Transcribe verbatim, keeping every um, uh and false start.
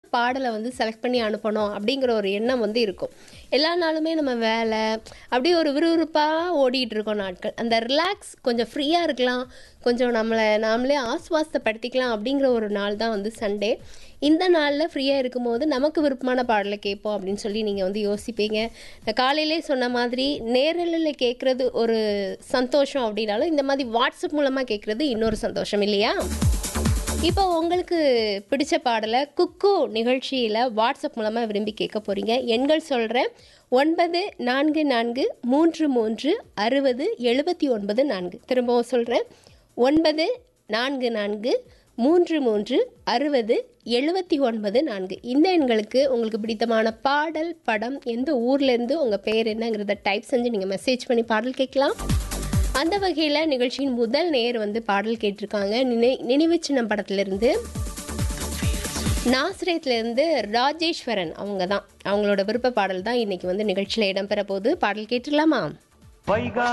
பாடலை வந்து செலக்ட் பண்ணி அனுப்பணும் அப்படிங்கிற ஒரு எண்ணம் வந்து இருக்கும். எல்லா நாளுமே நம்ம வேலை அப்படியே ஒரு விறுவிறுப்பாக ஓடிட்டு இருக்கோம் நாட்கள். அந்த ரிலாக்ஸ் கொஞ்சம் ஃப்ரீயாக இருக்கலாம், கொஞ்சம் நம்மளை நாமளே ஆஸ்வாசப்படுத்திக்கலாம் அப்படிங்கிற ஒரு நாள் தான் வந்து சண்டே. இந்த நாளில் ஃப்ரீயாக இருக்கும்போது நமக்கு விருப்பமான பாடலை கேட்போம் அப்படின்னு சொல்லி நீங்கள் வந்து யோசிப்பீங்க. நான் காலையிலே சொன்ன மாதிரி நேரலில் கேட்குறது ஒரு சந்தோஷம் அப்படின்னாலும் இந்த மாதிரி வாட்ஸ்அப் மூலமாக கேட்குறது இன்னொரு சந்தோஷம் இல்லையா? இப்போ உங்களுக்கு பிடிச்ச பாடலை குக்கு நிகழ்ச்சியில் வாட்ஸ்அப் மூலமாக விரும்பி கேட்க போகிறீங்க. எண்கள் சொல்கிறேன்: ஒன்பது நான்கு நான்கு மூன்று மூன்று அறுபது எழுபத்தி ஒன்பது நான்கு. திரும்பவும் சொல்கிறேன்: ஒன்பது நான்கு நான்கு மூன்று மூன்று அறுபது எழுபத்தி ஒன்பது நான்கு. இந்த எண்களுக்கு உங்களுக்கு பிடித்தமான பாடல், படம், எந்த ஊர்லேருந்து உங்கள் பேர் என்னங்கிறத டைப் செஞ்சு நீங்கள் மெசேஜ் பண்ணி பாடல் கேட்கலாம். அந்த வகையில் நிகழ்ச்சியின் முதல் நேர் வந்து பாடல் கேட்டிருக்காங்க. நினை நினைவு சின்னம் படத்துலேருந்து நாசிரியத்துலேருந்து ராஜேஸ்வரன் அவங்க தான். அவங்களோட விருப்ப பாடல் தான் இன்றைக்கி வந்து நிகழ்ச்சியில் இடம்பெற போகுது. பாடல் கேட்டுடலாமா?